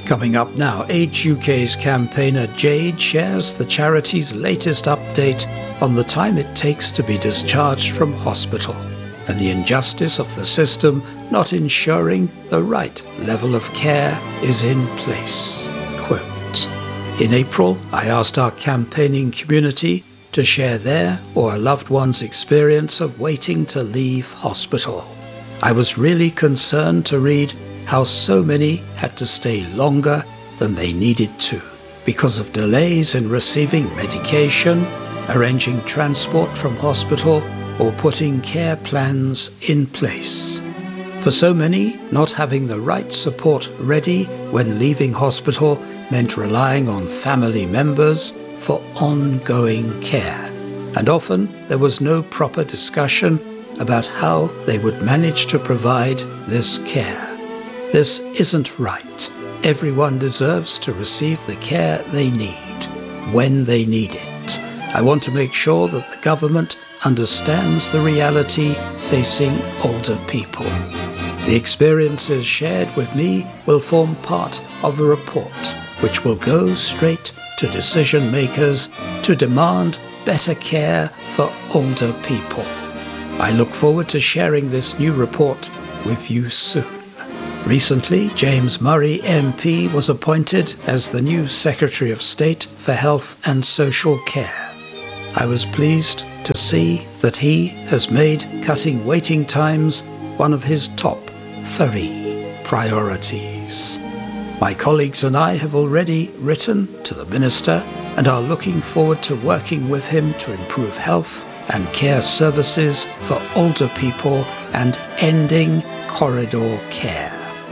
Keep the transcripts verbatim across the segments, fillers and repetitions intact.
Coming up now, Age U K's campaigner Jade shares the charity's latest update on the time it takes to be discharged from hospital and the injustice of the system not ensuring the right level of care is in place. Quote, "In April, I asked our campaigning community to share their or a loved one's experience of waiting to leave hospital. I was really concerned to read how so many had to stay longer than they needed to because of delays in receiving medication, arranging transport from hospital, or putting care plans in place. For so many, not having the right support ready when leaving hospital meant relying on family members for ongoing care, and often there was no proper discussion about how they would manage to provide this care. This isn't right. Everyone deserves to receive the care they need, when they need it. I want to make sure that the government understands the reality facing older people. The experiences shared with me will form part of a report which will go straight to decision makers to demand better care for older people. I look forward to sharing this new report with you soon." Recently, James Murray M P was appointed as the new Secretary of State for Health and Social Care. I was pleased to see that he has made cutting waiting times one of his top three priorities. My colleagues and I have already written to the Minister and are looking forward to working with him to improve health and care services for older people and ending corridor care.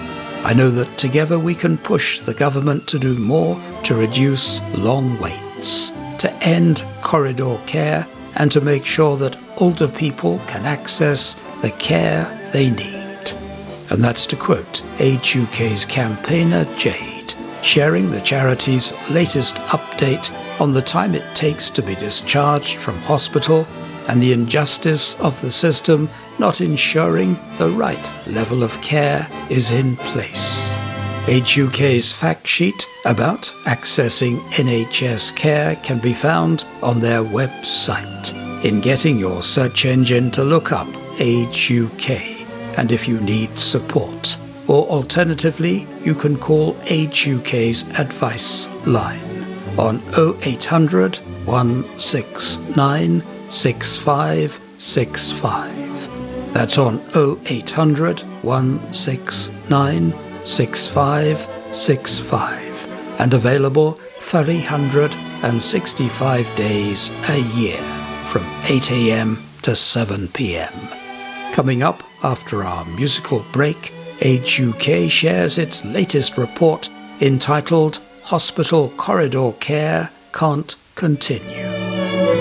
I know that together we can push the government to do more to reduce long waits, to end corridor care, and to make sure that older people can access the care they need. And that's to quote Age U K's campaigner Jade, sharing the charity's latest update on the time it takes to be discharged from hospital and the injustice of the system not ensuring the right level of care is in place. Age U K's fact sheet about accessing N H S care can be found on their website. In getting your search engine to look up Age U K, and if you need support, or alternatively, you can call Age U K's advice line on oh eight hundred, one six nine, six five six five. That's on oh eight hundred, one six nine, six five six five, and available three hundred sixty-five days a year from eight a.m. to seven p.m. Coming up after our musical break, Age U K shares its latest report entitled "Hospital Corridor Care Can't Continue."